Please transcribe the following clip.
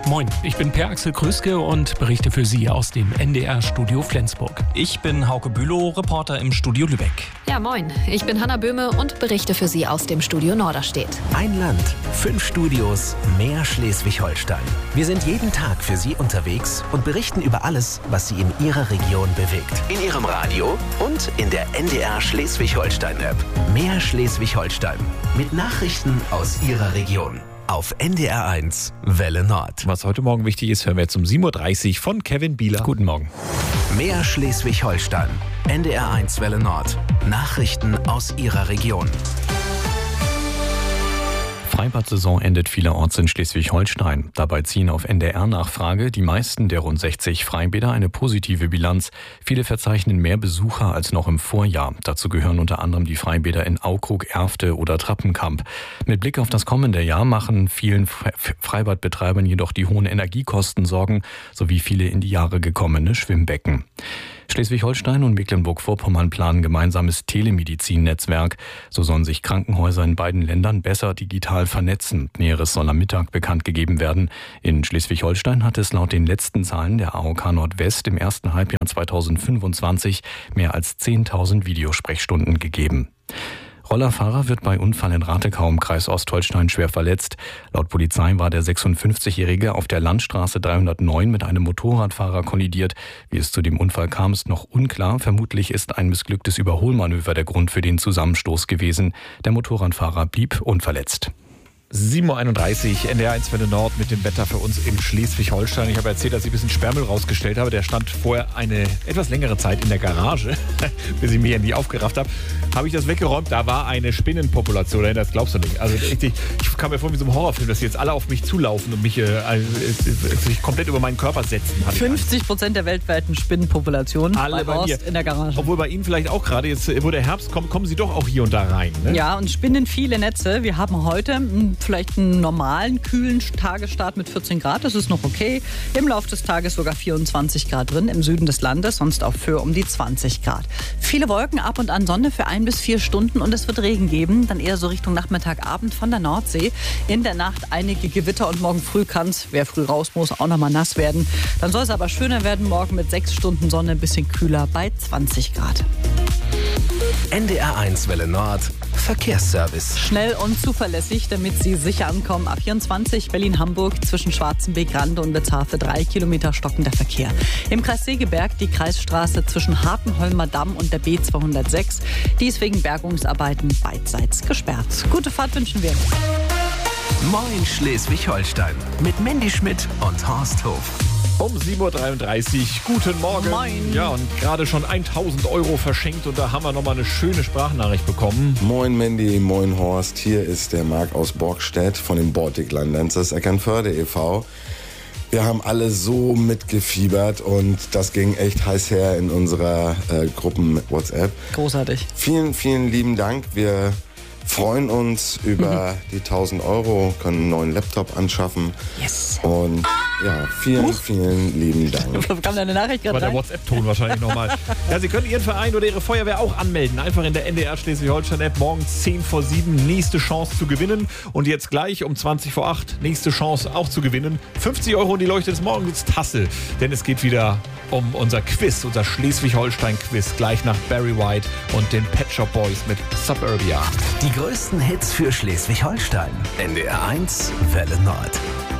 Moin, ich bin Per-Axel Krüske und berichte für Sie aus dem NDR-Studio Flensburg. Ich bin Hauke Bülow, Reporter im Studio Lübeck. Ja, moin, ich bin Hanna Böhme und berichte für Sie aus dem Studio Norderstedt. Ein Land, 5 Studios, mehr Schleswig-Holstein. Wir sind jeden Tag für Sie unterwegs und berichten über alles, was Sie in Ihrer Region bewegt. In Ihrem Radio und in der NDR Schleswig-Holstein-App. Mehr Schleswig-Holstein mit Nachrichten aus Ihrer Region. Auf NDR1 Welle Nord. Was heute Morgen wichtig ist, hören wir jetzt um 7.30 Uhr von Kevin Bieler. Guten Morgen. Mehr Schleswig-Holstein. NDR1 Welle Nord. Nachrichten aus Ihrer Region. Freibad-Saison endet vielerorts in Schleswig-Holstein. Dabei ziehen auf NDR-Nachfrage die meisten der rund 60 Freibäder eine positive Bilanz. Viele verzeichnen mehr Besucher als noch im Vorjahr. Dazu gehören unter anderem die Freibäder in Aukrug, Erfte oder Trappenkamp. Mit Blick auf das kommende Jahr machen vielen Freibadbetreibern jedoch die hohen Energiekosten Sorgen, sowie viele in die Jahre gekommene Schwimmbecken. Schleswig-Holstein und Mecklenburg-Vorpommern planen gemeinsames Telemedizin-Netzwerk. So sollen sich Krankenhäuser in beiden Ländern besser digital vernetzen. Näheres soll am Mittag bekannt gegeben werden. In Schleswig-Holstein hat es laut den letzten Zahlen der AOK Nordwest im ersten Halbjahr 2025 mehr als 10.000 Videosprechstunden gegeben. Rollerfahrer wird bei Unfall in Ratekau im Kreis Ostholstein schwer verletzt. Laut Polizei war der 56-Jährige auf der Landstraße 309 mit einem Motorradfahrer kollidiert. Wie es zu dem Unfall kam, ist noch unklar. Vermutlich ist ein missglücktes Überholmanöver der Grund für den Zusammenstoß gewesen. Der Motorradfahrer blieb unverletzt. 7.31 Uhr, NDR1 Welle Nord mit dem Wetter für uns in Schleswig-Holstein. Ich habe erzählt, dass ich ein bisschen Sperrmüll rausgestellt habe. Der stand vorher eine etwas längere Zeit in der Garage, bis ich mich endlich aufgerafft habe. Habe ich das weggeräumt, da war eine Spinnenpopulation dahinter, das glaubst du nicht. Also ich kam mir vor wie so ein Horrorfilm, dass sie jetzt alle auf mich zulaufen und mich sich komplett über meinen Körper setzen. 50% der weltweiten Spinnenpopulation alle bei Horst mir. In der Garage. Obwohl bei Ihnen vielleicht auch gerade, jetzt wo der Herbst kommt, kommen Sie doch auch hier und da rein. Ne? Ja, und spinnen viele Netze. Wir haben heute vielleicht einen normalen, kühlen Tagesstart mit 14 Grad. Das ist noch okay. Im Laufe des Tages sogar 24 Grad drin. Im Süden des Landes sonst auf Höhe um die 20 Grad. Viele Wolken, ab und an Sonne für 1 bis 4 Stunden und es wird Regen geben. Dann eher so Richtung Nachmittag, Abend von der Nordsee. In der Nacht einige Gewitter und morgen früh kann es, wer früh raus muss, auch nochmal nass werden. Dann soll es aber schöner werden. Morgen mit 6 Stunden Sonne, ein bisschen kühler bei 20 Grad. NDR1 Welle Nord. Verkehrsservice. Schnell und zuverlässig, damit Sie sicher ankommen. A24 Berlin-Hamburg zwischen Schwarzenbeek, Rande und Witzhafe 3 Kilometer stockender Verkehr. Im Kreis Segeberg die Kreisstraße zwischen Hartenholmer Damm und der B206. Die ist wegen Bergungsarbeiten beidseits gesperrt. Gute Fahrt wünschen wir. Moin Schleswig-Holstein mit Mandy Schmidt und Horst Hof. Um 7.33 Uhr, guten Morgen. Moin. Ja, und gerade schon 1.000 € verschenkt und da haben wir nochmal eine schöne Sprachnachricht bekommen. Moin Mandy, moin Horst, hier ist der Marc aus Borgstedt von den Baltic Dancers Eckernförde e.V. Wir haben alle so mitgefiebert und das ging echt heiß her in unserer Gruppen-WhatsApp. Großartig. Vielen, vielen lieben Dank. Wir freuen uns über die 1.000 €, können einen neuen Laptop anschaffen. Yes. Und ja, vielen, vielen lieben Dank. Kam da eine Nachricht gerade War der rein? WhatsApp-Ton wahrscheinlich nochmal. Ja, Sie können Ihren Verein oder Ihre Feuerwehr auch anmelden. Einfach in der NDR Schleswig-Holstein-App. Morgen 10 vor 7, nächste Chance zu gewinnen. Und jetzt gleich um 20 vor 8, nächste Chance auch zu gewinnen. 50 € in die Leuchte des Morgens Tasse. Denn es geht wieder um unser Quiz, unser Schleswig-Holstein-Quiz. Gleich nach Barry White und den Pet Shop Boys mit Suburbia. Die größten Hits für Schleswig-Holstein. NDR1 Welle Nord.